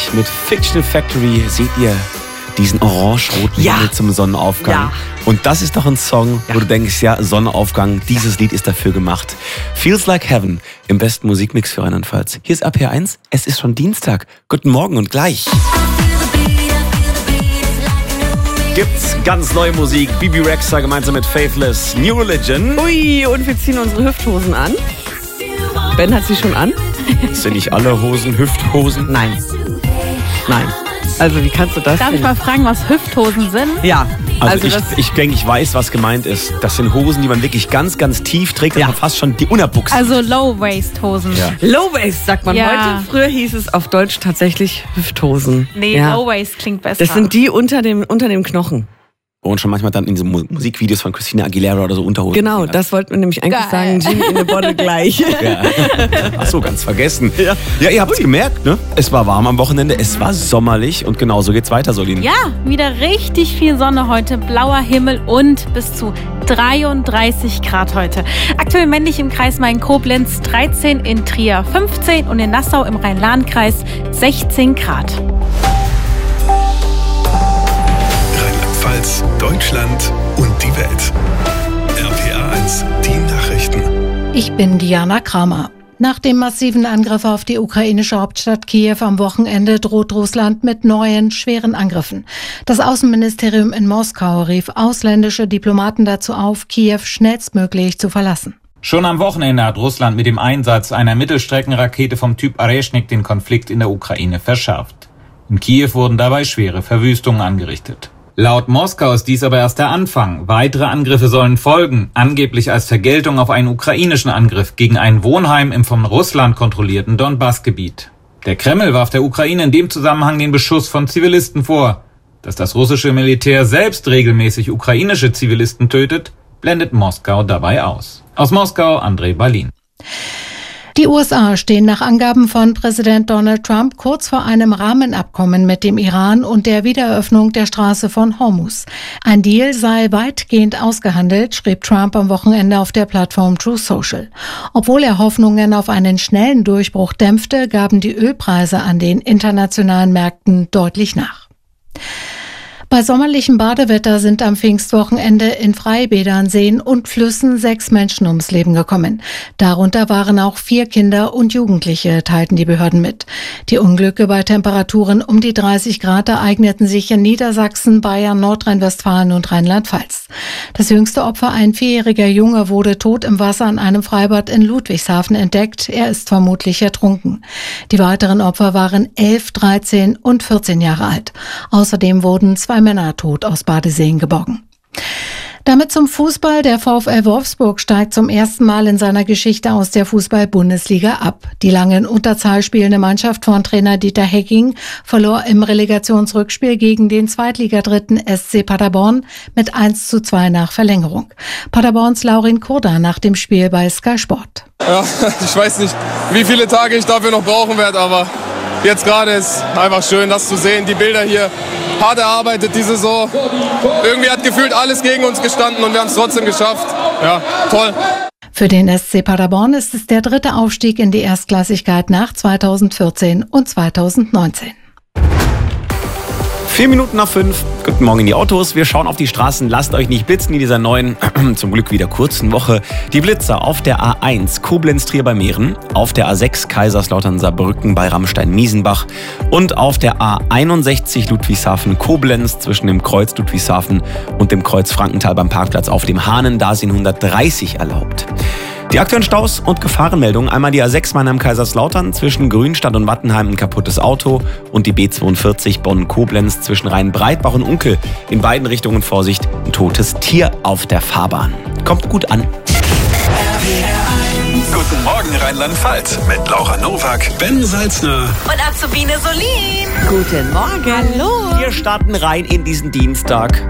mit Fiction Factory seht ihr diesen orange-roten Himmel zum Sonnenaufgang. Ja. Und das ist doch ein Song, wo du denkst, ja, Sonnenaufgang, dieses Lied ist dafür gemacht. Feels Like Heaven im besten Musikmix für Rheinland-Pfalz. Hier ist RPR1, es ist schon Dienstag. Guten Morgen und gleich gibt's ganz neue Musik. Bibi Rexha gemeinsam mit Faithless, New Religion. Ui, und wir ziehen unsere Hüfthosen an. Ben hat sie schon an? Sind nicht alle Hosen Hüfthosen? Nein. Also wie kannst du das Darf ich mal fragen, was Hüfthosen sind? Ja. Also ich denke, ich weiß, was gemeint ist. Das sind Hosen, die man wirklich ganz, ganz tief trägt, dass man fast schon die Unterbuchse. Also Low-Waist-Hosen. Ja. Low-Waist sagt man heute. Früher hieß es auf Deutsch tatsächlich Hüfthosen. Nee, Low-Waist klingt besser. Das sind die unter dem Knochen. Und schon manchmal dann in diesen Musikvideos von Christina Aguilera oder so Unterhosen. Genau, das wollten wir nämlich eigentlich sagen. Genie in a Bottle gleich. Ja. Ach so, ganz vergessen. Ja, ihr habt es gemerkt, ne? Es war warm am Wochenende, es war sommerlich und genauso geht's weiter, Solin. Ja, wieder richtig viel Sonne heute, blauer Himmel und bis zu 33 Grad heute. Aktuell männlich im Kreis Main-Koblenz 13, in Trier 15 und in Nassau im Rhein-Lahn-Kreis 16 Grad. Rheinland-Pfalz, Deutschland und die Welt. RPR1, die Nachrichten. Ich bin Diana Kramer. Nach dem massiven Angriff auf die ukrainische Hauptstadt Kiew am Wochenende droht Russland mit neuen, schweren Angriffen. Das Außenministerium in Moskau rief ausländische Diplomaten dazu auf, Kiew schnellstmöglich zu verlassen. Schon am Wochenende hat Russland mit dem Einsatz einer Mittelstreckenrakete vom Typ Areshnik den Konflikt in der Ukraine verschärft. In Kiew wurden dabei schwere Verwüstungen angerichtet. Laut Moskau ist dies aber erst der Anfang. Weitere Angriffe sollen folgen, angeblich als Vergeltung auf einen ukrainischen Angriff gegen ein Wohnheim im von Russland kontrollierten Donbass-Gebiet. Der Kreml warf der Ukraine in dem Zusammenhang den Beschuss von Zivilisten vor. Dass das russische Militär selbst regelmäßig ukrainische Zivilisten tötet, blendet Moskau dabei aus. Aus Moskau, André Balin. Die USA stehen nach Angaben von Präsident Donald Trump kurz vor einem Rahmenabkommen mit dem Iran und der Wiedereröffnung der Straße von Hormuz. Ein Deal sei weitgehend ausgehandelt, schrieb Trump am Wochenende auf der Plattform Truth Social. Obwohl er Hoffnungen auf einen schnellen Durchbruch dämpfte, gaben die Ölpreise an den internationalen Märkten deutlich nach. Bei sommerlichem Badewetter sind am Pfingstwochenende in Freibädern, Seen und Flüssen 6 Menschen ums Leben gekommen. Darunter waren auch 4 Kinder und Jugendliche, teilten die Behörden mit. Die Unglücke bei Temperaturen um die 30 Grad ereigneten sich in Niedersachsen, Bayern, Nordrhein-Westfalen und Rheinland-Pfalz. Das jüngste Opfer, ein 4-jähriger Junge, wurde tot im Wasser an einem Freibad in Ludwigshafen entdeckt. Er ist vermutlich ertrunken. Die weiteren Opfer waren 11, 13 und 14 Jahre alt. Außerdem wurden 2 Männer tot aus Badeseen geborgen. Damit zum Fußball. Der VfL Wolfsburg steigt zum ersten Mal in seiner Geschichte aus der Fußball-Bundesliga ab. Die lange in Unterzahl spielende Mannschaft von Trainer Dieter Hecking verlor im Relegationsrückspiel gegen den Zweitligadritten SC Paderborn mit 1:2 nach Verlängerung. Paderborns Laurin Kurda nach dem Spiel bei Sky Sport. Ja, ich weiß nicht, wie viele Tage ich dafür noch brauchen werde, aber jetzt gerade ist einfach schön, das zu sehen. Die Bilder hier, hart erarbeitet die Saison. Irgendwie hat gefühlt alles gegen uns gestanden und wir haben es trotzdem geschafft. Ja, toll. Für den SC Paderborn ist es der 3. Aufstieg in die Erstklassigkeit nach 2014 und 2019. 4 Minuten nach 5. Guten Morgen in die Autos. Wir schauen auf die Straßen. Lasst euch nicht blitzen in dieser neuen, zum Glück wieder kurzen Woche. Die Blitzer auf der A1 Koblenz-Trier bei Mähren, auf der A6 Kaiserslautern-Saarbrücken bei Rammstein-Miesenbach und auf der A61 Ludwigshafen-Koblenz zwischen dem Kreuz Ludwigshafen und dem Kreuz Frankenthal beim Parkplatz auf dem Hahnen. Da sind 130 erlaubt. Die aktuellen Staus und Gefahrenmeldungen. Einmal die A6 Mannheim-Kaiserslautern zwischen Grünstadt und Wattenheim ein kaputtes Auto und die B42 Bonn-Koblenz zwischen Rhein-Breitbach und Unkel. In beiden Richtungen Vorsicht, ein totes Tier auf der Fahrbahn. Kommt gut an. Guten Morgen Rheinland-Pfalz mit Laura Nowak, Ben Salzner Und Azubine Solin. Guten Morgen. Hallo. Wir starten rein in diesen Dienstag.